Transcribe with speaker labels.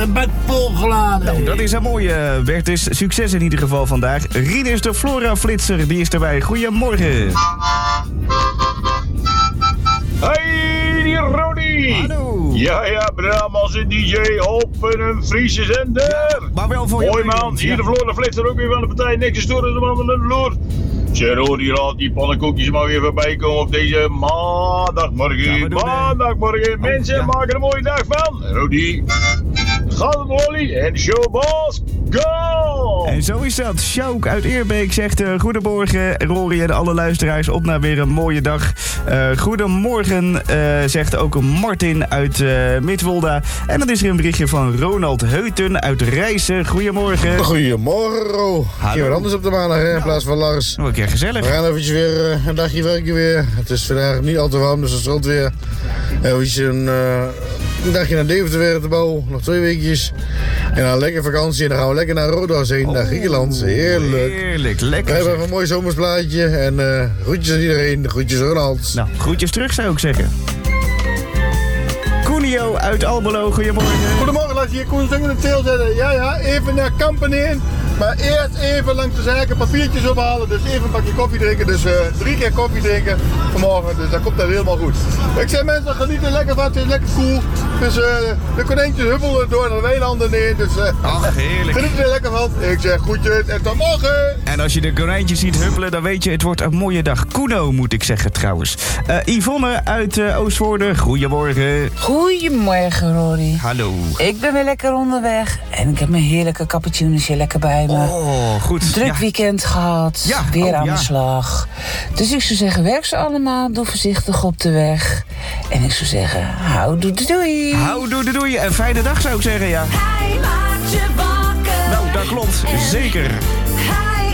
Speaker 1: een bak volgeladen.
Speaker 2: Nou, dat is een mooie, Bertus. Succes in ieder geval vandaag. Rinus de Flora-flitser, die is erbij. Goedemorgen.
Speaker 3: Hey, die Rodi!
Speaker 2: Hallo.
Speaker 3: Ja, Brahms en DJ op een Friese zender.
Speaker 2: Maar wel voor je.
Speaker 3: Mooi man, hier de Flora Flitser ook weer van de partij. Niks storen de man aan de vloer. Zeg Rodi, laat die pannenkoekjes maar weer voorbij komen op deze maandagmorgen. Maandagmorgen, mensen maken er een mooie dag van. Rodi, gaat het Wally en showboss, go!
Speaker 2: En zo is dat. Sjouk uit Eerbeek zegt goedemorgen. Rory en alle luisteraars op naar weer een mooie dag. Goedemorgen zegt ook Martin uit Midwolda. En dan is er een berichtje van Ronald Heuten uit Rijssen. Goedemorgen.
Speaker 4: Goedemorgen, Ro. Hier wat anders op de maandag hè, in plaats van Lars.
Speaker 2: Een keer gezellig.
Speaker 4: We gaan eventjes weer een dagje werken weer. Het is vandaag niet al te warm, dus het stroomt weer. Eventjes een dagje naar Deventer weer te bouwen. Nog 2 weekjes. En dan lekker vakantie. En dan gaan we lekker naar Rodos heen, naar Griekenland. Heerlijk.
Speaker 2: Heerlijk, lekker.
Speaker 4: We hebben een mooi zomersplaatje. En groetjes aan iedereen. Groetjes Ronald.
Speaker 2: Nou, groetjes terug zou ik zeggen. Koenio uit Almelo, goedemorgen.
Speaker 5: Goedemorgen, laat je hier Koen Zingen in de teel zetten. Ja, even naar Kampen heen. Maar eerst even langs de zaken papiertjes ophalen. Dus even een bakje koffie drinken. Dus 3 keer koffie drinken vanmorgen. Dus dat komt dan helemaal goed. Ik zeg mensen, geniet er lekker van. Het is lekker koel. Dus de konijntjes huppelen door naar de weilanden heen. Dus
Speaker 2: Ach, heerlijk.
Speaker 5: geniet er lekker van. Ik zeg groetjes en tot morgen.
Speaker 2: En als je de konijntjes ziet huppelen, dan weet je, het wordt een mooie dag. Kuno, moet ik zeggen trouwens. Yvonne uit Oostvoorde, goedemorgen.
Speaker 6: Goedemorgen, Rory.
Speaker 2: Hallo.
Speaker 6: Ik ben weer lekker onderweg en ik heb mijn heerlijke cappuccinootje lekker bij me.
Speaker 2: Oh, goed.
Speaker 6: Druk
Speaker 2: Ja.
Speaker 6: weekend gehad,
Speaker 2: Ja,
Speaker 6: weer
Speaker 2: oh,
Speaker 6: aan
Speaker 2: ja.
Speaker 6: de slag. Dus ik zou zeggen, werk ze allemaal, doe voorzichtig op de weg. En ik zou zeggen, hou doei.
Speaker 2: Hou doei. En fijne dag zou ik zeggen, ja.
Speaker 7: Hij maakt je wakker.
Speaker 2: Nou, dat klopt. Zeker.
Speaker 7: Hij